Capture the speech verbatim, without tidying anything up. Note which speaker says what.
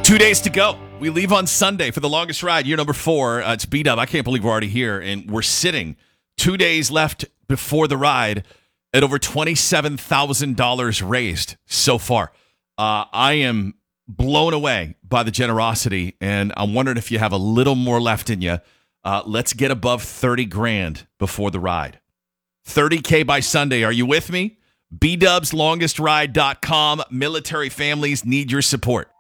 Speaker 1: Two days to go. We leave on Sunday for the longest ride, year number four. Uh, it's B-Dub. I can't believe we're already here, and we're sitting two days left before the ride at over twenty-seven thousand dollars raised so far. Uh, I am blown away by the generosity, and I'm wondering if you have a little more left in you. Uh, let's get above thirty grand before the ride. thirty K by Sunday. Are you with me? B Dubs Longest Ride dot com. Military families need your support.